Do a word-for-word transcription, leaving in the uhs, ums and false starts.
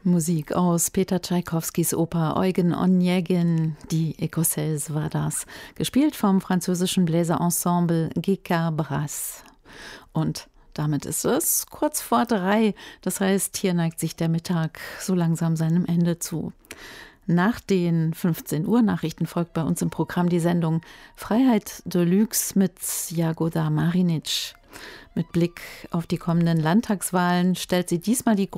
Musik aus Peter Tschaikowskis Oper Eugen Onegin, die Écossaise war das, gespielt vom französischen Bläserensemble G K Brass. Und damit ist es kurz vor drei, das heißt, hier neigt sich der Mittag so langsam seinem Ende zu. Nach den fünfzehn Uhr Nachrichten folgt bei uns im Programm die Sendung Freiheit Deluxe mit Jagoda Marinic. Mit Blick auf die kommenden Landtagswahlen stellt sie diesmal die